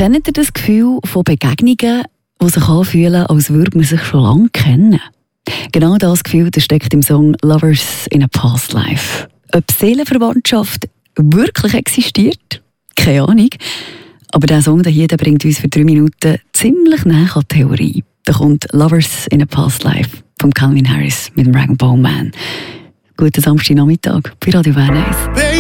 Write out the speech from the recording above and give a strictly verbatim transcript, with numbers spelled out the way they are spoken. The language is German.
Kennt ihr das Gefühl von Begegnungen, die sich anfühlen, als würde man sich schon lange kennen? Genau das Gefühl, das steckt im Song «Lovers in a Past Life». Ob Seelenverwandtschaft wirklich existiert? Keine Ahnung. Aber dieser Song hier, der bringt uns für drei Minuten ziemlich nahe an die Theorie. Da kommt «Lovers in a Past Life» von Calvin Harris mit dem Rag and Bone Man. Guten Samstagnachmittag bei Radio Bern eins.